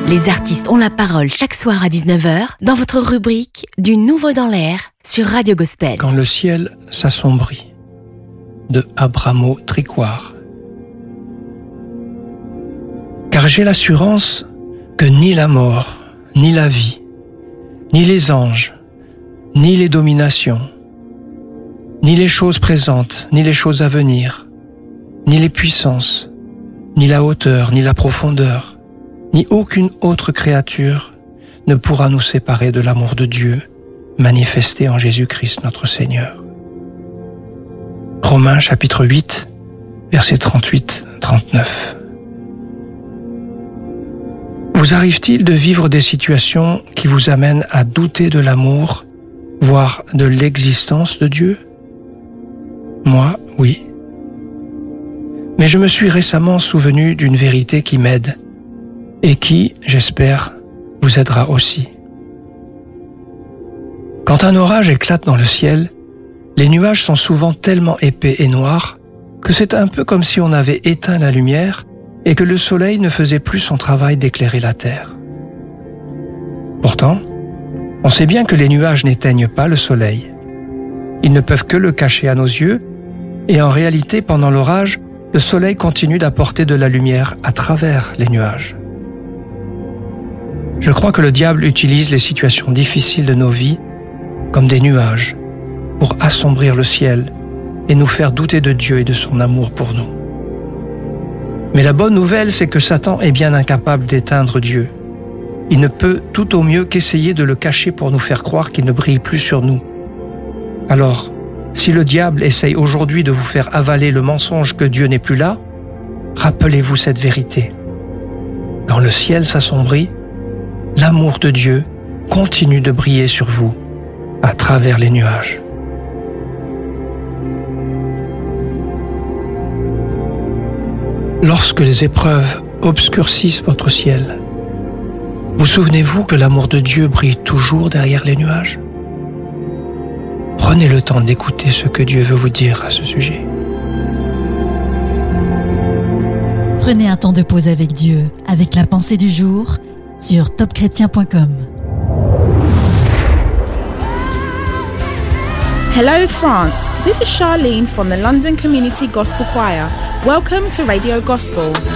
Les artistes ont la parole chaque soir à 19h dans votre rubrique Du Nouveau dans l'air sur Radio Gospel. Quand le ciel s'assombrit, de Abramo Tricoire. Car j'ai l'assurance que ni la mort, ni la vie, ni les anges, ni les dominations, ni les choses présentes, ni les choses à venir, ni les puissances, ni la hauteur, ni la profondeur, ni aucune autre créature ne pourra nous séparer de l'amour de Dieu manifesté en Jésus-Christ notre Seigneur. Romains chapitre 8, versets 38-39. Vous arrive-t-il de vivre des situations qui vous amènent à douter de l'amour, voire de l'existence de Dieu ? Moi, oui. Mais je me suis récemment souvenu d'une vérité qui m'aide et qui, j'espère, vous aidera aussi. Quand un orage éclate dans le ciel, les nuages sont souvent tellement épais et noirs que c'est un peu comme si on avait éteint la lumière et que le soleil ne faisait plus son travail d'éclairer la terre. Pourtant, on sait bien que les nuages n'éteignent pas le soleil. Ils ne peuvent que le cacher à nos yeux, et en réalité, pendant l'orage, le soleil continue d'apporter de la lumière à travers les nuages. Je crois que le diable utilise les situations difficiles de nos vies comme des nuages pour assombrir le ciel et nous faire douter de Dieu et de son amour pour nous. Mais la bonne nouvelle, c'est que Satan est bien incapable d'éteindre Dieu. Il ne peut tout au mieux qu'essayer de le cacher pour nous faire croire qu'il ne brille plus sur nous. Alors, si le diable essaye aujourd'hui de vous faire avaler le mensonge que Dieu n'est plus là, rappelez-vous cette vérité. Quand le ciel s'assombrit, l'amour de Dieu continue de briller sur vous à travers les nuages. Lorsque les épreuves obscurcissent votre ciel, vous souvenez-vous que l'amour de Dieu brille toujours derrière les nuages ? Prenez le temps d'écouter ce que Dieu veut vous dire à ce sujet. Prenez un temps de pause avec Dieu, avec la pensée du jour sur topchrétien.com. Hello France, this is Charlene from the London Community Gospel Choir. Welcome to Radio Gospel.